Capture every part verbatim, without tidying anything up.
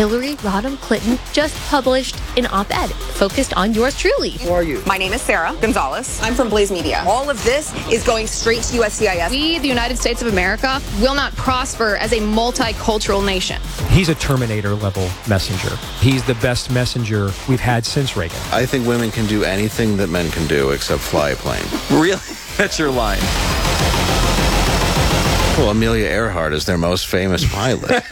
Hillary Rodham Clinton just published an op-ed focused on yours truly. Who are you? My name is Sarah Gonzalez. I'm from Blaze Media. All of this is going straight to U S C I S. We, the United States of America, will not prosper as a multicultural nation. He's a Terminator-level messenger. He's the best messenger we've had since Reagan. I think women can do anything that men can do except fly a plane. Really? That's your line. Well, Amelia Earhart is their most famous pilot.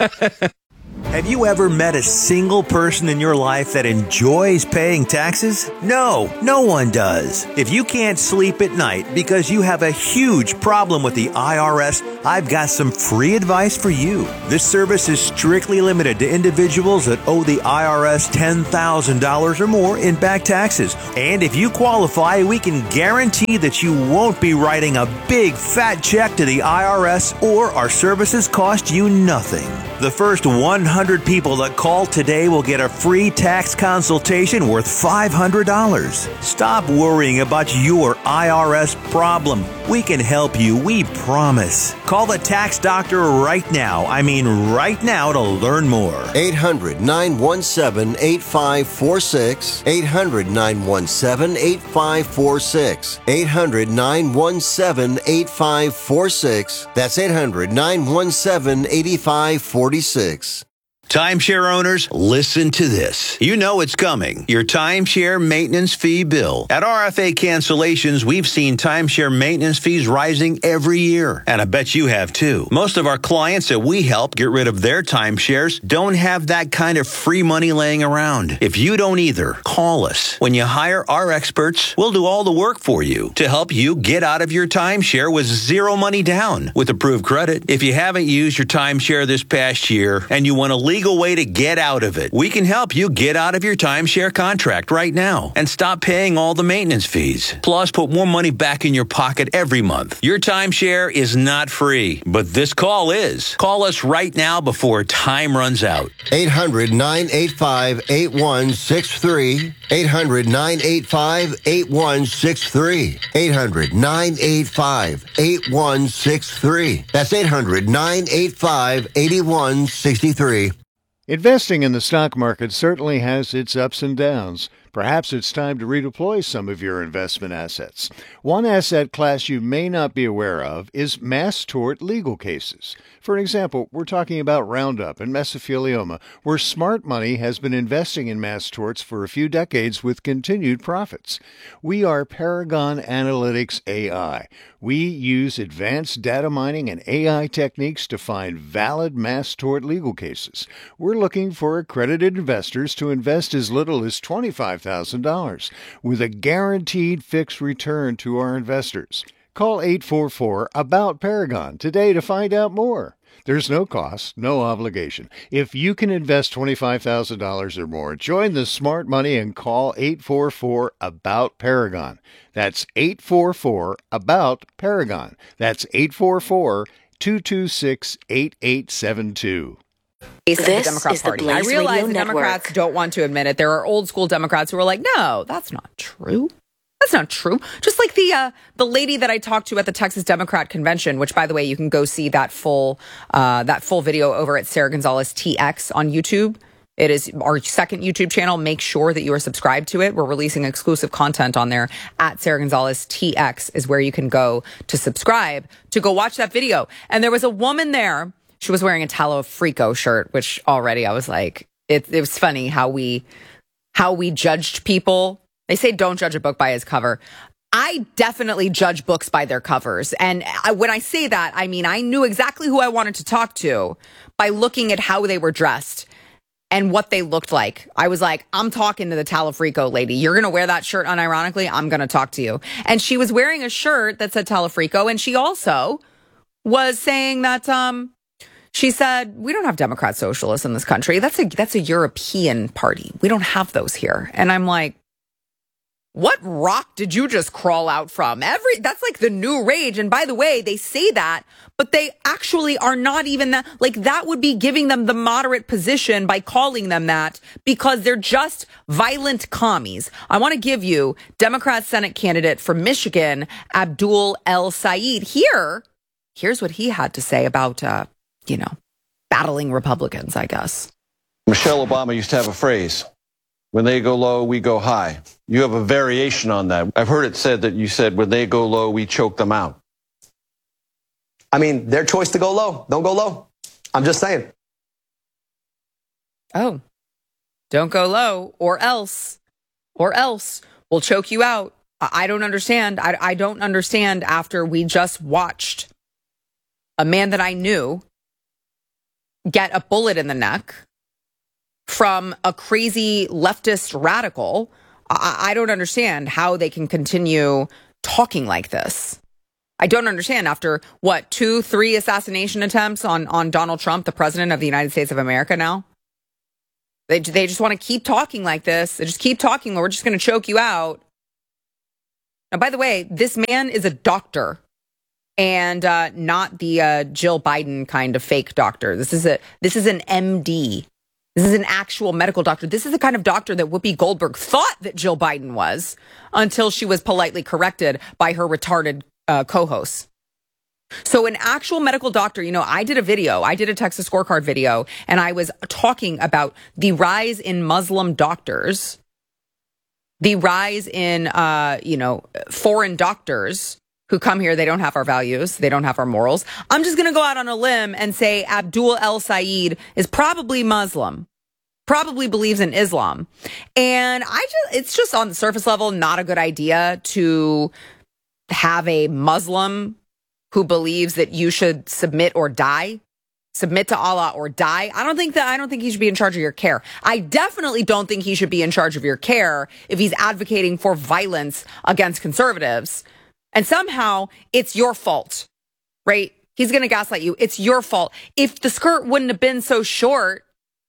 Have you ever met a single person in your life that enjoys paying taxes? No, no one does. If you can't sleep at night because you have a huge problem with the I R S, I've got some free advice for you. This service is strictly limited to individuals that owe the I R S ten thousand dollars or more in back taxes. And if you qualify, we can guarantee that you won't be writing a big fat check to the I R S, or our services cost you nothing. The first one hundred people that call today will get a free tax consultation worth five hundred dollars. Stop worrying about your I R S problem. We can help you, we promise. Call the tax doctor right now. I mean right now to learn more. eight hundred, nine one seven, eight five four six. eight hundred, nine one seven, eight five four six. eight hundred, nine one seven, eight five four six. That's eight hundred, nine one seven, eight five four six. Timeshare owners, listen to this. You know it's coming. Your timeshare maintenance fee bill. At R F A Cancellations, we've seen timeshare maintenance fees rising every year. And I bet you have too. Most of our clients that we help get rid of their timeshares don't have that kind of free money laying around. If you don't either, call us. When you hire our experts, we'll do all the work for you to help you get out of your timeshare with zero money down with approved credit. If you haven't used your timeshare this past year and you want to leave legal way to get out of it, we can help you get out of your timeshare contract right now and stop paying all the maintenance fees. Plus, put more money back in your pocket every month. Your timeshare is not free, but this call is. Call us right now before time runs out. eight hundred, nine eight five, eight one six three. eight hundred, nine eight five, eight one six three. eight hundred, nine eight five, eight one six three. That's eight hundred, nine eight five, eight one six three. Investing in the stock market certainly has its ups and downs. Perhaps it's time to redeploy some of your investment assets. One asset class you may not be aware of is mass tort legal cases. For an example, we're talking about Roundup and mesothelioma, where smart money has been investing in mass torts for a few decades with continued profits. We are Paragon Analytics A I. We use advanced data mining and A I techniques to find valid mass tort legal cases. We're looking for accredited investors to invest as little as twenty-five thousand dollars with a guaranteed fixed return to our investors. Call eight four four, ABOUT Paragon today to find out more. There's no cost, no obligation. If you can invest twenty-five thousand dollars or more, join the smart money and call eight four four, ABOUT Paragon. That's eight four four, ABOUT Paragon. That's eight four four, two two six, eight eight seven two. This the Democrat is Party. The I realize the Network. Democrats don't want to admit it. There are old school Democrats who are like, no, that's not true. That's not true. Just like the uh, the lady that I talked to at the Texas Democrat Convention, which, by the way, you can go see that full uh, that full video over at Sarah Gonzalez T X on YouTube. It is our second YouTube channel. Make sure that you are subscribed to it. We're releasing exclusive content on there. At Sarah Gonzalez T X is where you can go to subscribe to go watch that video. And there was a woman there. She was wearing a Talafrico shirt, which already I was like, it, it was funny how we how we judged people. They say don't judge a book by its cover. I definitely judge books by their covers. And I, when I say that, I mean, I knew exactly who I wanted to talk to by looking at how they were dressed and what they looked like. I was like, I'm talking to the Talafrico lady. You're going to wear that shirt unironically? I'm going to talk to you. And she was wearing a shirt that said Talafrico. And she also was saying that, um, she said, we don't have Democrat socialists in this country. That's a, that's a European party. We don't have those here. And I'm like, what rock did you just crawl out from? Every that's like the new rage. And by the way, they say that, but they actually are not even that. Like that would be giving them the moderate position by calling them that because they're just violent commies. I want to give you Democrat Senate candidate from Michigan, Abdul El Sayed. Here, here's what he had to say about, uh, you know, battling Republicans, I guess. Michelle Obama used to have a phrase, when they go low, we go high. You have a variation on that. I've heard it said that you said, when they go low, we choke them out. I mean, their choice to go low. Don't go low. I'm just saying. Oh, don't go low or else, or else we'll choke you out. I don't understand. I, I don't understand after we just watched a man that I knew get a bullet in the neck from a crazy leftist radical. I, I don't understand how they can continue talking like this. I don't understand after, what, two, three assassination attempts on, on Donald Trump, the president of the United States of America now? They, they just want to keep talking like this. They just keep talking. We're just going to choke you out. Now, by the way, this man is a doctor and uh, not the uh, Jill Biden kind of fake doctor. This is a this is an M D. This is an actual medical doctor. This is the kind of doctor that Whoopi Goldberg thought that Jill Biden was until she was politely corrected by her retarded uh, co-hosts. So an actual medical doctor, you know, I did a video, I did a Texas Scorecard video, and I was talking about the rise in Muslim doctors, the rise in, uh, you know, foreign doctors who come here. They don't have our values. They don't have our morals. I'm just going to go out on a limb and say Abdul El Sayed is probably Muslim, probably believes in Islam. And I just, it's just on the surface level, not a good idea to have a Muslim who believes that you should submit or die, submit to Allah or die. I don't think that, I don't think he should be in charge of your care. I definitely don't think he should be in charge of your care if he's advocating for violence against conservatives. And somehow it's your fault, right? He's going to gaslight you. It's your fault. If the skirt wouldn't have been so short,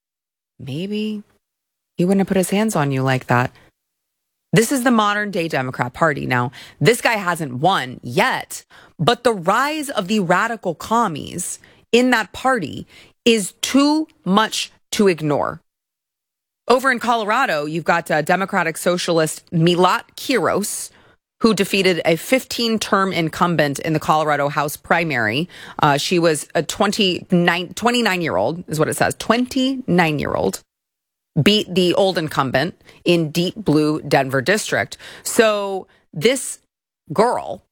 maybe he wouldn't have put his hands on you like that. This is the modern day Democrat Party. Now, this guy hasn't won yet, but the rise of the radical commies in that party is too much to ignore. Over in Colorado, you've got uh, Democratic Socialist Milat Quiros, who defeated a fifteen-term incumbent in the Colorado House primary. Uh, she was a twenty-nine, twenty-nine-year-old, is what it says, twenty-nine-year-old. Beat the old incumbent in deep blue Denver district. So this girl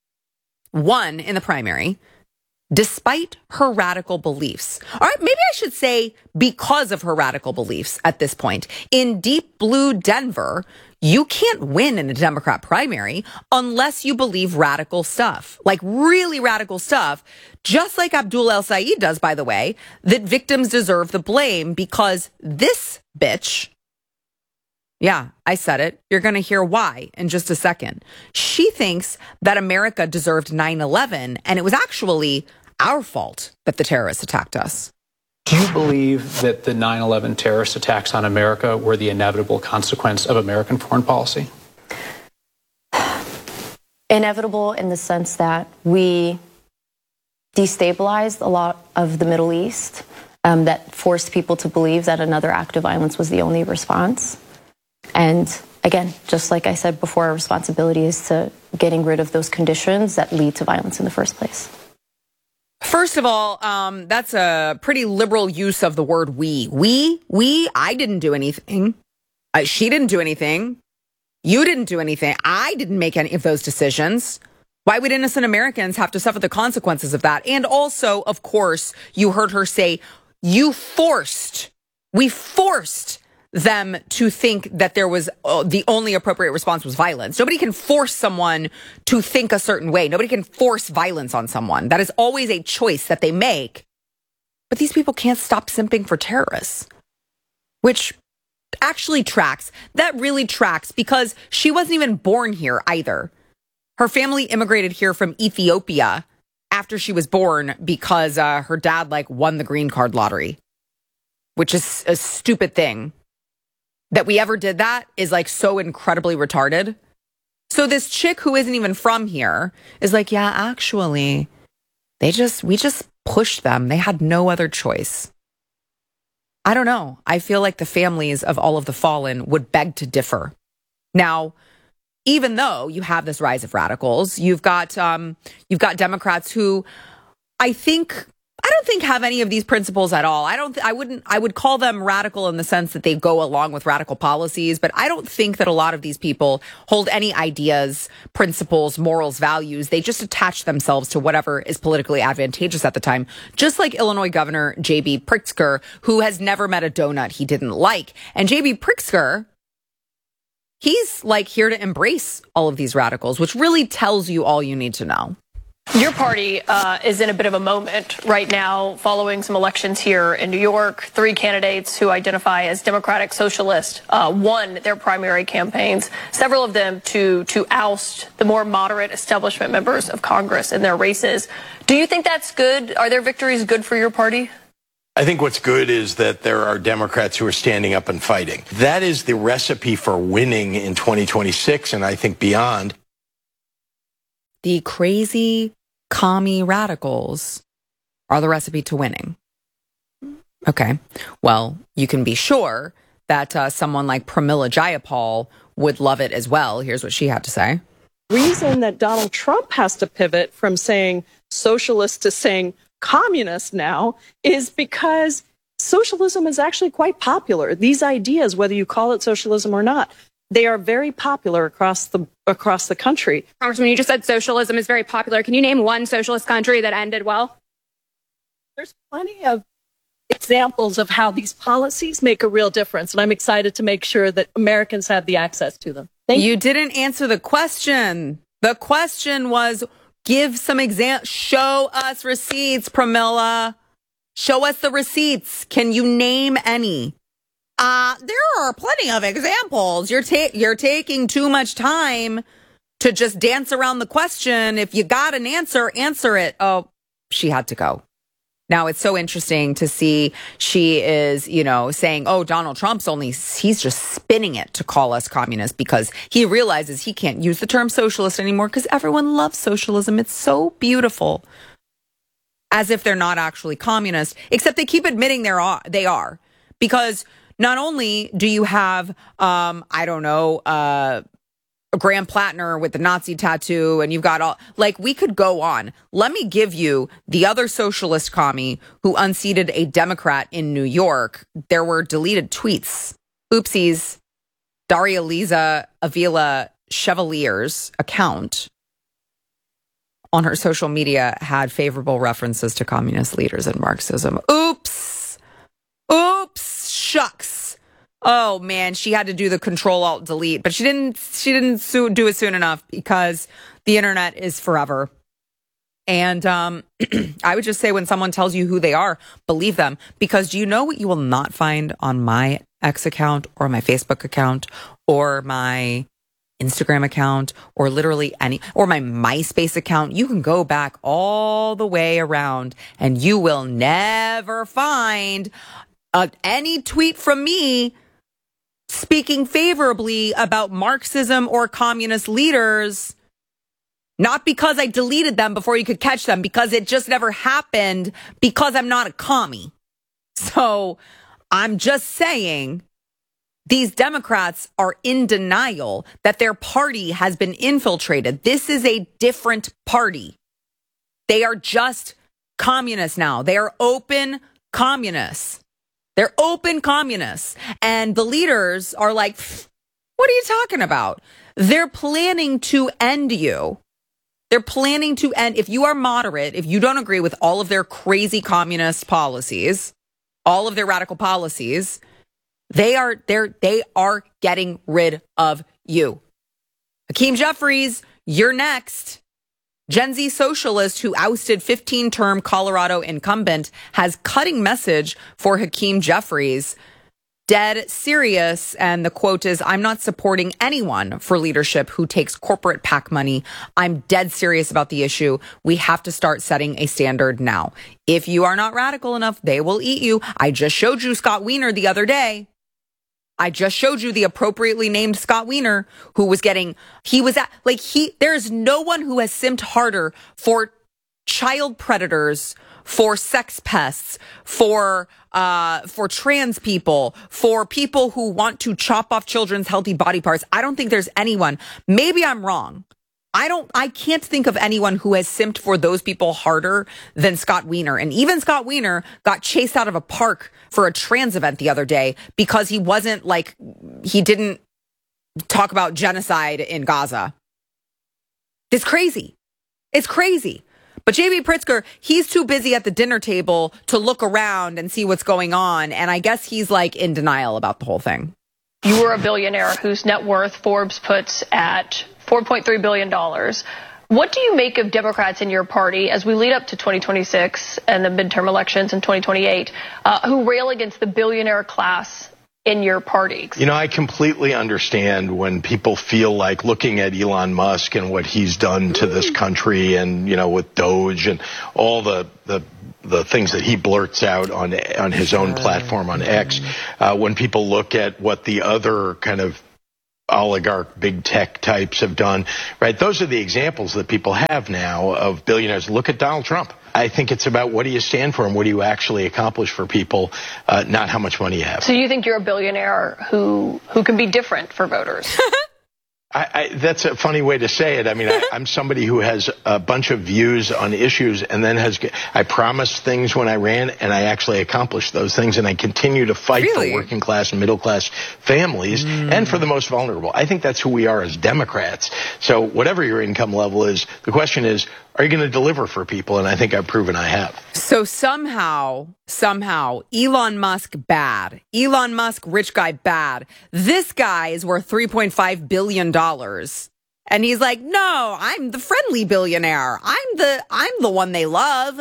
won in the primary despite her radical beliefs. All right, maybe I should say because of her radical beliefs at this point. In deep blue Denver, you can't win in a Democrat primary unless you believe radical stuff, like really radical stuff, just like Abdul El Sayed does, by the way, that victims deserve the blame because this bitch, yeah, I said it. You're going to hear why in just a second. She thinks that America deserved nine eleven, and it was actually our fault that the terrorists attacked us. Do you believe that the nine eleven terrorist attacks on America were the inevitable consequence of American foreign policy? Inevitable in the sense that we destabilized a lot of the Middle East, um, that forced people to believe that another act of violence was the only response. And again, just like I said before, our responsibility is to getting rid of those conditions that lead to violence in the first place. First of all, um, that's a pretty liberal use of the word we. We, we, I didn't do anything. Uh, she didn't do anything. You didn't do anything. I didn't make any of those decisions. Why would innocent Americans have to suffer the consequences of that? And also, of course, you heard her say, you forced, we forced them to think that there was uh, the only appropriate response was violence. Nobody can force someone to think a certain way. Nobody can force violence on someone. That is always a choice that they make. But these people can't stop simping for terrorists, which actually tracks. That really tracks because she wasn't even born here either. Her family immigrated here from Ethiopia after she was born because uh, her dad like won the green card lottery, which is a stupid thing. That we ever did that is like so incredibly retarded. So this chick who isn't even from here is like, yeah, actually, they just, we just pushed them. They had no other choice. I don't know. I feel like the families of all of the fallen would beg to differ. Now, even though you have this rise of radicals, you've got, um, you've got Democrats who I think, I don't think have any of these principles at all. I don't, th- I wouldn't, I would call them radical in the sense that they go along with radical policies, but I don't think that a lot of these people hold any ideas, principles, morals, values. They just attach themselves to whatever is politically advantageous at the time. Just like Illinois Governor J B Pritzker, who has never met a donut he didn't like. And J B Pritzker, he's like here to embrace all of these radicals, which really tells you all you need to know. Your party uh, is in a bit of a moment right now following some elections here in New York. Three candidates who identify as Democratic Socialist uh, won their primary campaigns, several of them to, to oust the more moderate establishment members of Congress in their races. Do you think that's good? Are their victories good for your party? I think what's good is that there are Democrats who are standing up and fighting. That is the recipe for winning in twenty twenty-six and I think beyond. The crazy, commie radicals are the recipe to winning. Okay, well, you can be sure that uh, someone like Pramila Jayapal would love it as well. Here's what she had to say. Reason that Donald Trump has to pivot from saying socialist to saying communist now is because socialism is actually quite popular. These ideas, whether you call it socialism or not, they are very popular across the across the country. Congressman, you just said socialism is very popular. Can you name one socialist country that ended well? There's plenty of examples of how these policies make a real difference, and I'm excited to make sure that Americans have the access to them. Thank you. You didn't answer the question. The question was, give some examples. Show us receipts, Pramila. Show us the receipts. Can you name any? Uh, there are plenty of examples. You're ta- you're taking too much time to just dance around the question. If you got an answer, answer it. Oh, she had to go. Now, it's so interesting to see she is, you know, saying, oh, Donald Trump's only, he's just spinning it to call us communists because he realizes he can't use the term socialist anymore because everyone loves socialism. It's so beautiful. As if they're not actually communist, except they keep admitting they're, they are. Because not only do you have, um, I don't know, uh, Graham Plattner with the Nazi tattoo, and you've got all, like, we could go on. Let me give you the other socialist commie who unseated a Democrat in New York. There were deleted tweets. Oopsies. Daria Lisa Avila Chevalier's account on her social media had favorable references to communist leaders and Marxism. Oops. Oops. Shucks. Oh man, she had to do the control alt delete, but she didn't she didn't so, do it soon enough because the internet is forever. And um, I would just say when someone tells you who they are, believe them. Because do you know what you will not find on my X account or my Facebook account or my Instagram account or literally any, or my MySpace account? You can go back all the way around and you will never find uh, any tweet from me speaking favorably about Marxism or communist leaders, not because I deleted them before you could catch them, because it just never happened, because I'm not a commie. So I'm just saying these Democrats are in denial that their party has been infiltrated. This is a different party. They are just communists now. They are open communists. They're open communists. And the leaders are like, what are you talking about? They're planning to end you. They're planning to end. If you are moderate, if you don't agree with all of their crazy communist policies, all of their radical policies, they are they're they are getting rid of you. Hakeem Jeffries, you're next. Gen Z socialist who ousted fifteen-term Colorado incumbent has cutting message for Hakeem Jeffries. Dead serious, and the quote is, I'm not supporting anyone for leadership who takes corporate PAC money. I'm dead serious about the issue. We have to start setting a standard now. If you are not radical enough, they will eat you. I just showed you Scott Wiener the other day. I just showed you the appropriately named Scott Wiener who was getting, he was at, like he, there's no one who has simped harder for child predators, for sex pests, for, uh, for trans people, for people who want to chop off children's healthy body parts. I don't think there's anyone, maybe I'm wrong, I don't, I can't think of anyone who has simped for those people harder than Scott Wiener. And even Scott Wiener got chased out of a park for a trans event the other day because he wasn't like, he didn't talk about genocide in Gaza. It's crazy. It's crazy. But J B Pritzker, he's too busy at the dinner table to look around and see what's going on. And I guess he's like in denial about the whole thing. You were a billionaire whose net worth Forbes puts at four point three billion dollars. What do you make of Democrats in your party as we lead up to twenty twenty-six and the midterm elections in twenty twenty-eight, uh, who rail against the billionaire class in your party? You know, I completely understand when people feel like looking at Elon Musk and what he's done to this country and, you know, with Doge and all the, the, the things that he blurts out on, on his own platform on X, uh, when people look at what the other kind of oligarch big tech types have done, right? Those are the examples that people have now of billionaires. Look at Donald Trump. I think it's about what do you stand for and what do you actually accomplish for people, uh, not how much money you have. So you think you're a billionaire who who can be different for voters? I, I, that's a funny way to say it. I mean, I, I'm somebody who has a bunch of views on issues and then has, I promised things when I ran and I actually accomplished those things and I continue to fight really? for working class and middle class families mm. and for the most vulnerable. I think that's who we are as Democrats. So whatever your income level is, the question is, are you going to deliver for people? And I think I've proven I have. So somehow, somehow, Elon Musk bad. Elon Musk, rich guy bad. This guy is worth three point five billion dollars. And he's like, no, I'm the friendly billionaire. I'm the, I'm the one they love.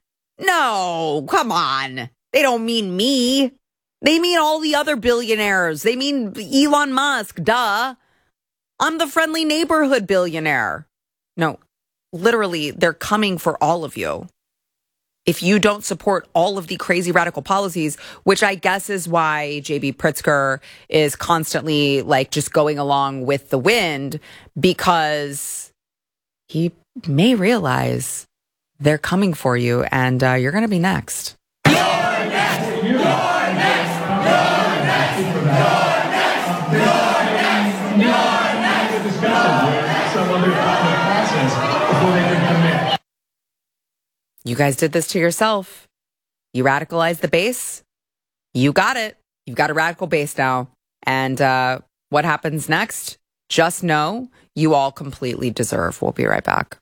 No, come on. They don't mean me. They mean all the other billionaires. They mean Elon Musk, duh. I'm the friendly neighborhood billionaire. No. Literally, they're coming for all of you. If you don't support all of the crazy radical policies, which I guess is why J B Pritzker is constantly like just going along with the wind, because he may realize they're coming for you and uh, you're going to be next. You're next! You're next! You're next! You're next! You're next! You're next! Some other process. You guys did this to yourself. You radicalized the base. You got it. You've got a radical base now. And uh, what happens next? Just know you all completely deserve. We'll be right back.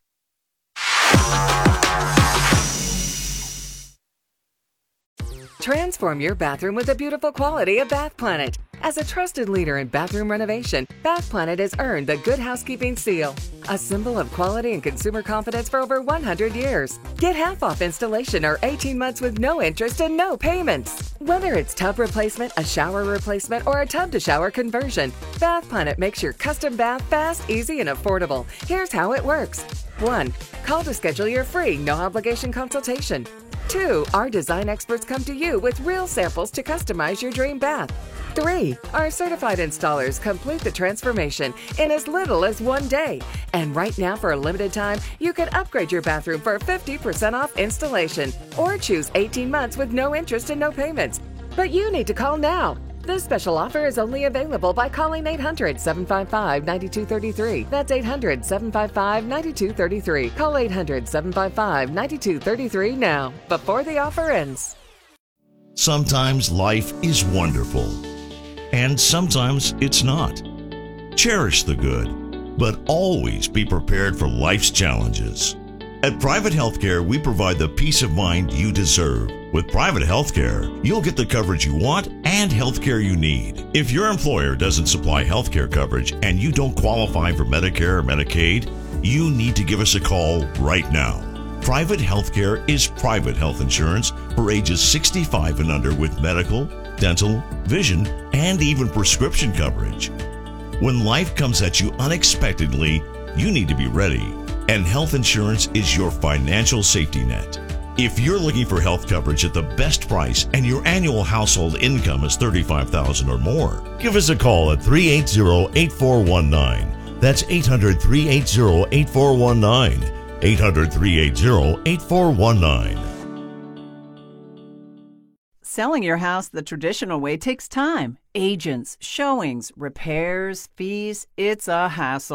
Transform your bathroom with the beautiful quality of Bath Planet. As a trusted leader in bathroom renovation, Bath Planet has earned the Good Housekeeping seal, a symbol of quality and consumer confidence for over one hundred years. Get half off installation or eighteen months with no interest and no payments. Whether it's tub replacement, a shower replacement, or a tub-to-shower conversion, Bath Planet makes your custom bath fast, easy, and affordable. Here's how it works. One, call to schedule your free, no-obligation consultation. Two, our design experts come to you with real samples to customize your dream bath. Three, our certified installers complete the transformation in as little as one day. And right now, for a limited time, you can upgrade your bathroom for fifty percent off installation or choose eighteen months with no interest and no payments. But you need to call now. This special offer is only available by calling eight hundred, seven five five, nine two three three. That's eight hundred, seven five five, nine two three three. Call eight hundred, seven five five, nine two three three now, before the offer ends. Sometimes life is wonderful, and sometimes it's not. Cherish the good, but always be prepared for life's challenges. At Private Healthcare, we provide the peace of mind you deserve. With Private Healthcare, you'll get the coverage you want and healthcare you need. If your employer doesn't supply healthcare coverage and you don't qualify for Medicare or Medicaid, you need to give us a call right now. Private Healthcare is private health insurance for ages sixty-five and under with medical, dental, vision, and even prescription coverage. When life comes at you unexpectedly, you need to be ready. And health insurance is your financial safety net. If you're looking for health coverage at the best price and your annual household income is thirty-five thousand dollars or more, give us a call at three eight zero, eight four one nine. That's eight hundred, three eight zero, eight four one nine. eight hundred, three eight zero, eight four one nine. Selling your house the traditional way takes time. Agents, showings, repairs, fees. It's a hassle.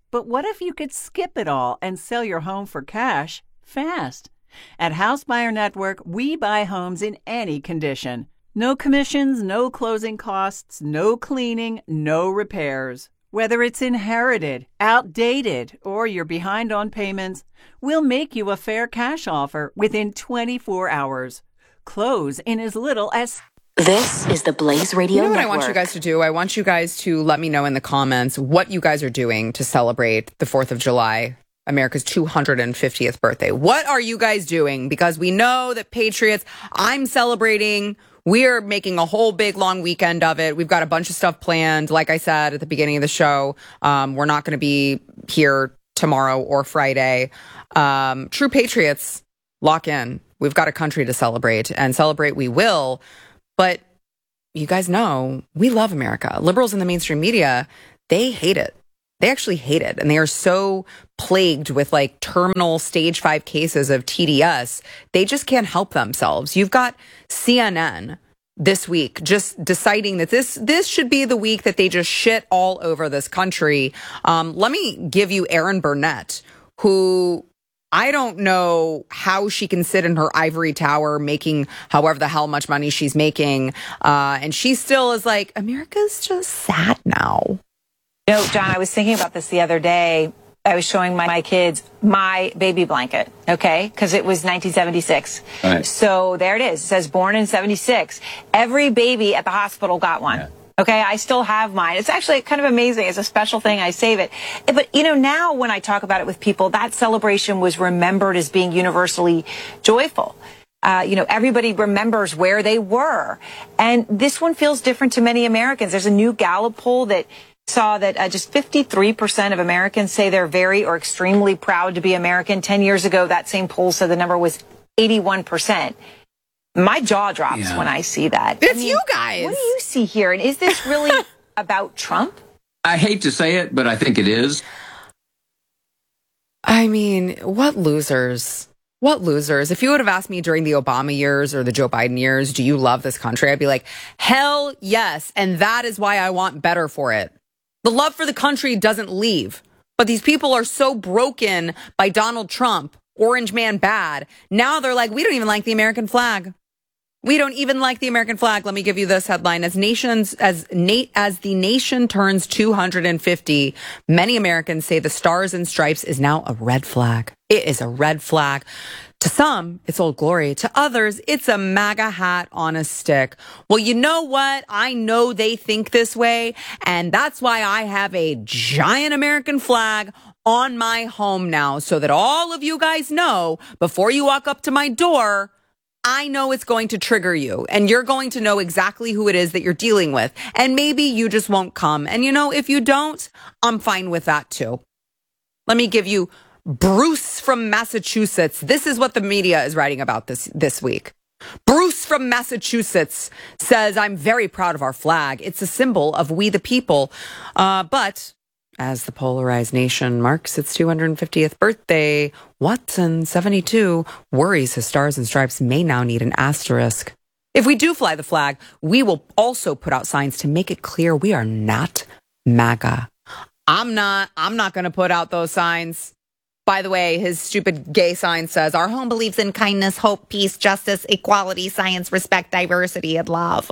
But what if you could skip it all and sell your home for cash fast? At House Buyer Network, we buy homes in any condition. No commissions, no closing costs, no cleaning, no repairs. Whether it's inherited, outdated, or you're behind on payments, we'll make you a fair cash offer within twenty-four hours. Close in as little as... This is the Blaze Radio You know what I Network. want you guys to do? I want you guys to let me know in the comments what you guys are doing to celebrate the fourth of July, America's two hundred fiftieth birthday. What are you guys doing? Because we know that Patriots, I'm celebrating. We're making a whole big long weekend of it. We've got a bunch of stuff planned. Like I said at the beginning of the show, um, we're not going to be here tomorrow or Friday. Um, true Patriots, lock in. We've got a country to celebrate, and celebrate we will. But you guys know we love America. Liberals in the mainstream media, they hate it. They actually hate it. And they are so plagued with like terminal stage five cases of T D S. They just can't help themselves. You've got C N N this week just deciding that this this should be the week that they just shit all over this country. Um, let me give you Erin Burnett, who I don't know how she can sit in her ivory tower making however the hell much money she's making. Uh, and she still is like, America's just sad now. You know, John, I was thinking about this the other day. I was showing my, my kids my baby blanket, okay? Because it was nineteen seventy-six. Right. So there it is. It says born in seventy-six. Every baby at the hospital got one. Yeah. Okay, I still have mine. It's actually kind of amazing. It's a special thing. I save it. But, you know, now when I talk about it with people, that celebration was remembered as being universally joyful. Uh, you know, everybody remembers where they were. And this one feels different to many Americans. There's a new Gallup poll that saw that uh, just fifty-three percent of Americans say they're very or extremely proud to be American. Ten years ago, that same poll said the number was eighty-one percent. My jaw drops yeah. when I see that. It's I mean, you guys. What do you see here? And is this really about Trump? I hate to say it, but I think it is. I mean, what losers? What losers? If you would have asked me during the Obama years or the Joe Biden years, do you love this country? I'd be like, hell yes. And that is why I want better for it. The love for the country doesn't leave. But these people are so broken by Donald Trump, Orange Man bad. Now they're like, we don't even like the American flag. We don't even like the American flag. Let me give you this headline. As nations, as Nate, as the nation turns two hundred fifty, many Americans say the Stars and Stripes is now a red flag. It is a red flag. To some, it's Old Glory. To others, it's a MAGA hat on a stick. Well, you know what? I know they think this way, and that's why I have a giant American flag on my home now, so that all of you guys know, before you walk up to my door, I know it's going to trigger you, and you're going to know exactly who it is that you're dealing with. And maybe you just won't come. And you know, if you don't, I'm fine with that too. Let me give you Bruce from Massachusetts. This is what the media is writing about this, this week. Bruce from Massachusetts says, I'm very proud of our flag. It's a symbol of we the people. Uh, but as the polarized nation marks its two hundred fiftieth birthday, Watson, seventy-two, worries his Stars and Stripes may now need an asterisk. If we do fly the flag, we will also put out signs to make it clear we are not MAGA. I'm not, I'm not going to put out those signs. By the way, his stupid gay sign says, our home believes in kindness, hope, peace, justice, equality, science, respect, diversity, and love.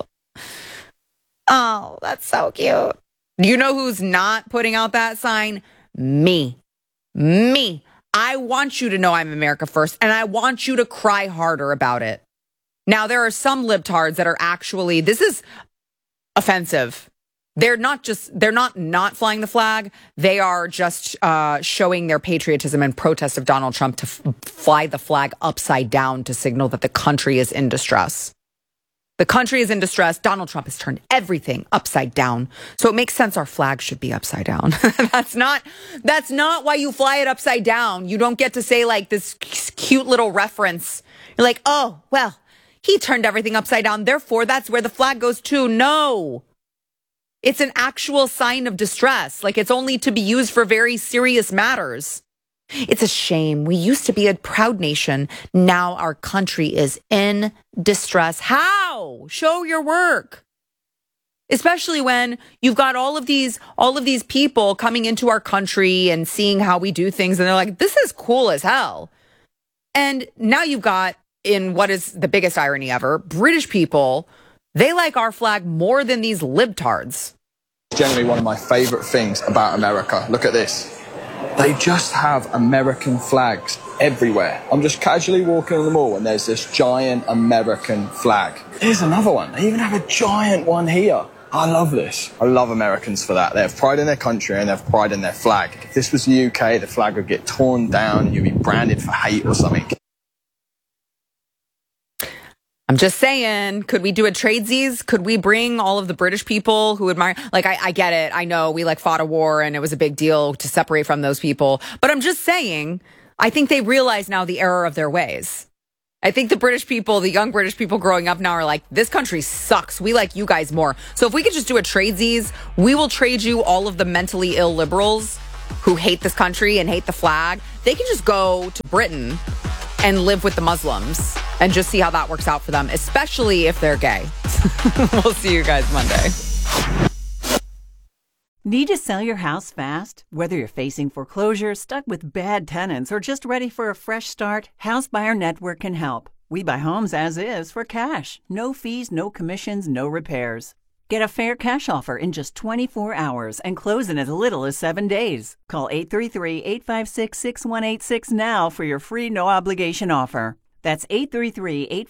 Oh, that's so cute. You know who's not putting out that sign? Me. Me. I want you to know I'm America first, and I want you to cry harder about it. Now, there are some libtards that are actually, this is offensive. They're not just, they're not not flying the flag. They are just uh, showing their patriotism and protest of Donald Trump to f- fly the flag upside down to signal that the country is in distress. The country is in distress. Donald Trump has turned everything upside down. So it makes sense our flag should be upside down. That's not, that's not why you fly it upside down. You don't get to say like this cute little reference. You're like, oh, well, he turned everything upside down. Therefore, that's where the flag goes to. No. It's an actual sign of distress. Like it's only to be used for very serious matters. It's a shame. We used to be a proud nation. Now our country is in distress. How? Show your work. Especially when you've got all of these all of these people coming into our country and seeing how we do things, and they're like, this is cool as hell. And now you've got, in what is the biggest irony ever, British people, they like our flag more than these libtards. Generally one of my favorite things about America. Look at this. They just have American flags everywhere. I'm just casually walking on the mall and there's this giant American flag. Here's another one. They even have a giant one here. I love this. I love Americans for that. They have pride in their country and they have pride in their flag. If this was the U K, the flag would get torn down and you'd be branded for hate or something. I'm just saying, could we do a tradesies? Could we bring all of the British people who admire, like, I, I get it. I know we like fought a war and it was a big deal to separate from those people. But I'm just saying, I think they realize now the error of their ways. I think the British people, the young British people growing up now are like, this country sucks. We like you guys more. So if we could just do a tradesies, we will trade you all of the mentally ill liberals who hate this country and hate the flag. They can just go to Britain and live with the Muslims and just see how that works out for them, especially if they're gay. We'll see you guys Monday. Need to sell your house fast? Whether you're facing foreclosure, stuck with bad tenants, or just ready for a fresh start, House Buyer Network can help. We buy homes as is for cash. No fees, no commissions, no repairs. Get a fair cash offer in just twenty-four hours and close in as little as seven days. Call eight three three, eight five six, six one eight six now for your free no-obligation offer. That's eight three three, eight